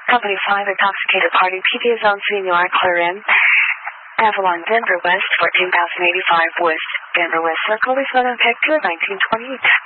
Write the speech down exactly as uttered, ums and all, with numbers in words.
Company five, intoxicated party, P T Zone Senior, clear in. Avalon, Denver West, fourteen thousand eighty-five West, Denver West Circle, Southern Picture, nineteen twenty-eight.